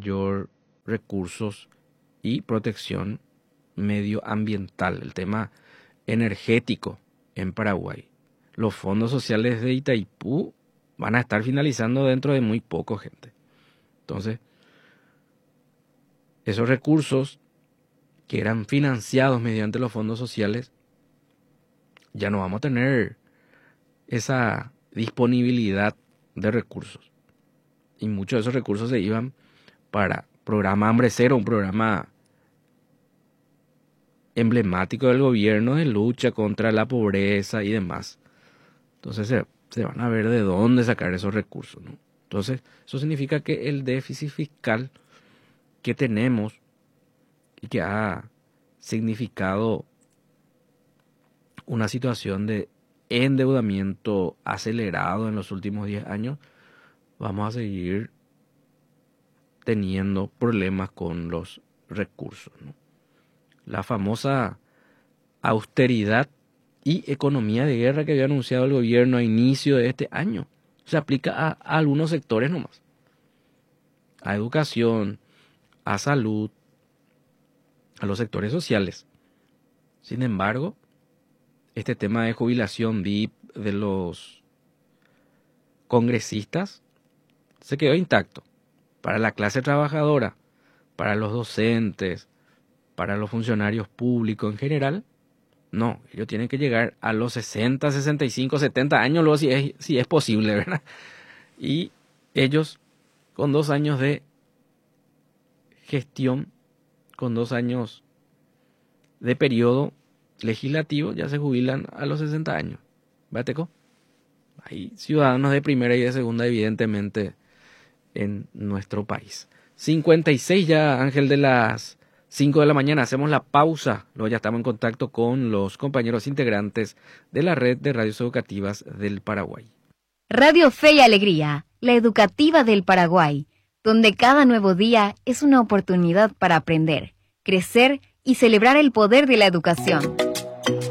mayor recursos y protección medioambiental, el tema energético en Paraguay. Los fondos sociales de Itaipú van a estar finalizando dentro de muy poco, gente. Entonces, esos recursos que eran financiados mediante los fondos sociales, ya no vamos a tener esa disponibilidad de recursos. Y muchos de esos recursos se iban para programa Hambre Cero, un programa emblemático del gobierno de lucha contra la pobreza y demás. Entonces se van a ver de dónde sacar esos recursos, ¿no? Entonces, eso significa que el déficit fiscal que tenemos y que ha significado una situación de endeudamiento acelerado en los últimos 10 años, vamos a seguir teniendo problemas con los recursos, ¿no? La famosa austeridad y economía de guerra que había anunciado el gobierno a inicio de este año se aplica a algunos sectores nomás. A educación, a salud, a los sectores sociales. Sin embargo, este tema de jubilación VIP de los congresistas se quedó intacto. Para la clase trabajadora, para los docentes, para los funcionarios públicos en general, no, ellos tienen que llegar a los 60, 65, 70 años, luego si es posible, ¿verdad? Y ellos, con 2 años de gestión, con 2 años de periodo legislativo, ya se jubilan a los 60 años. ¿Bateco? Hay ciudadanos de primera y de segunda, evidentemente, en nuestro país. 56 ya, Ángel, de las 5 de la mañana. Hacemos la pausa. Luego ya estamos en contacto con los compañeros integrantes de la red de radios educativas del Paraguay. Radio Fe y Alegría, la educativa del Paraguay, donde cada nuevo día es una oportunidad para aprender, crecer y celebrar el poder de la educación.